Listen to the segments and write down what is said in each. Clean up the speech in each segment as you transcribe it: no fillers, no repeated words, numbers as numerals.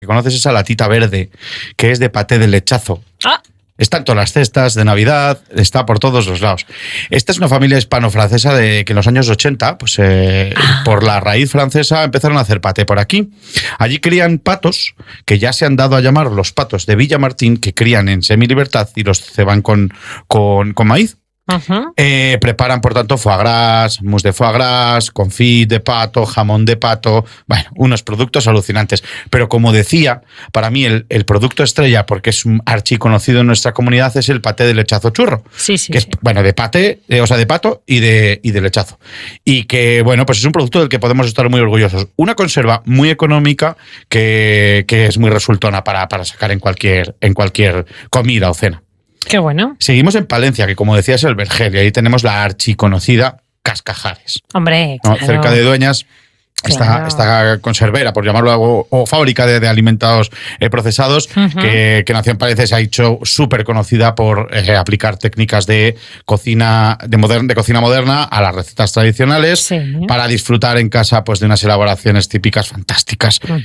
conoces esa latita verde que es de paté de lechazo. Ah. Está en todas las cestas de Navidad, está por todos los lados. Esta es una familia hispano-francesa de que en los años 80, pues por la raíz francesa, empezaron a hacer paté por aquí. Allí crían patos, que ya se han dado a llamar los patos de Villamartín, que crían en semilibertad y los ceban con maíz. Uh-huh. Preparan, por tanto, foie gras, mousse de foie gras, confit de pato, jamón de pato. Bueno, unos productos alucinantes. Pero como decía, para mí el producto estrella, porque es un archiconocido en nuestra comunidad, es el paté de lechazo churro. Sí, sí. Que es, bueno, de paté, o sea, de pato y de lechazo. Y que, bueno, pues es un producto del que podemos estar muy orgullosos. Una conserva muy económica que es muy resultona para sacar en cualquier comida o cena. Qué bueno. Seguimos en Palencia, que como decía es el Vergel, y ahí tenemos la archiconocida Cascajares. Hombre, ¿No? claro. Cerca de Dueñas. Claro. Esta conservera, por llamarlo, o fábrica de alimentados procesados, Uh-huh. que nació en Palencia, se ha hecho súper conocida por aplicar técnicas de cocina moderna a las recetas tradicionales, Sí. para disfrutar en casa pues de unas elaboraciones típicas fantásticas. Uh-huh.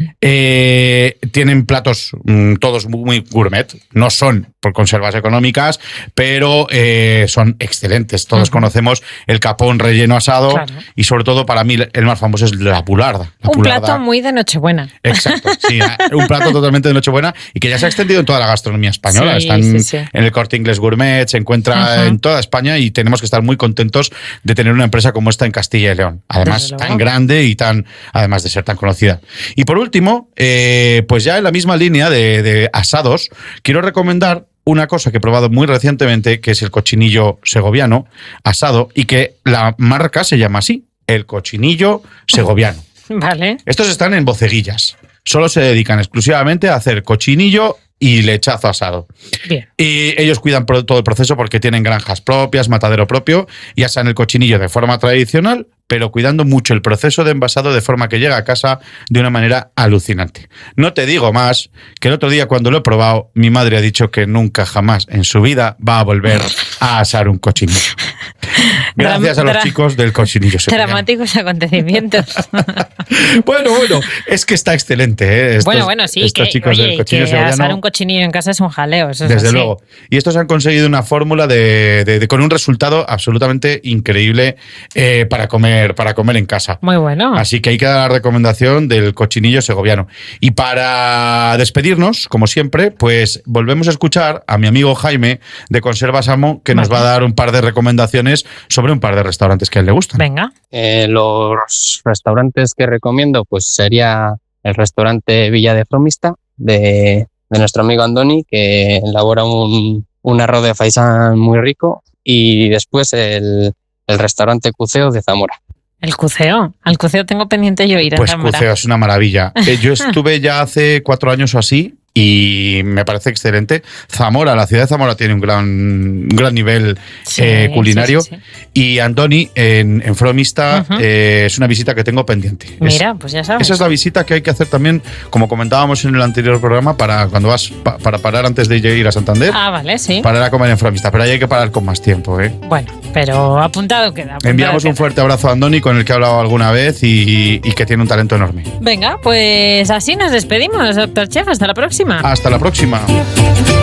Tienen platos todos muy gourmet, no son por conservas económicas, pero son excelentes. Todos Uh-huh. conocemos el capón relleno asado, Claro. y sobre todo para mí el más famoso es la pularda. Un plato muy de Nochebuena. Exacto, sí, un plato totalmente de Nochebuena y que ya se ha extendido en toda la gastronomía española. Sí, Está sí. en el Corte Inglés Gourmet, se encuentra Uh-huh. en toda España, y tenemos que estar muy contentos de tener una empresa como esta en Castilla y León. Además, Desde tan luego. grande y además de ser tan conocida. Y por último, pues ya en la misma línea de asados, quiero recomendar una cosa que he probado muy recientemente, que es el cochinillo segoviano asado, y que la marca se llama así, el cochinillo segoviano. Vale. Estos están en Boceguillas. Solo se dedican exclusivamente a hacer cochinillo y lechazo asado. Bien. Y ellos cuidan todo el proceso porque tienen granjas propias, matadero propio, y asan el cochinillo de forma tradicional, pero cuidando mucho el proceso de envasado de forma que llega a casa de una manera alucinante. No te digo más que el otro día, cuando lo he probado, mi madre ha dicho que nunca jamás en su vida va a volver a asar un cochinillo. Gracias a los chicos del cochinillo segoviano. Dramáticos acontecimientos. Bueno, es que está excelente, ¿eh? Bueno, sí. Estos chicos del cochinillo que segoviano, asar un cochinillo en casa es un jaleo. Eso es desde así. luego. Y estos han conseguido una fórmula con un resultado absolutamente increíble para comer en casa. Muy bueno. Así que ahí queda la recomendación del cochinillo segoviano. Y para despedirnos, como siempre, pues volvemos a escuchar a mi amigo Jaime de Conservas Amo, que nos va a dar un par de recomendaciones sobre un par de restaurantes que a él le gustan. Venga. Los restaurantes que recomiendo pues sería el restaurante Villa de Fromista de nuestro amigo Andoni, que elabora un arroz de faisán muy rico, y después el restaurante Cuceo de Zamora. El Cuceo. Al Cuceo tengo pendiente yo ir a Pues Zamora. Cuceo es una maravilla. Yo estuve ya hace 4 años o así y me parece excelente. Zamora, la ciudad de Zamora tiene un gran nivel culinario. Sí. Y Andoni en Fromista Uh-huh. Es una visita que tengo pendiente. Mira, pues ya sabes. Esa es la visita que hay que hacer también, como comentábamos en el anterior programa, para cuando vas para parar antes de ir a Santander. Ah, vale, sí. Parar a comer en Fromista, pero ahí hay que parar con más tiempo, ¿eh? Bueno, pero apuntado queda. Enviamos un fuerte abrazo a Andoni, con el que he hablado alguna vez y que tiene un talento enorme. Venga, pues así nos despedimos, Doctor Chef. Hasta la próxima. Hasta la próxima.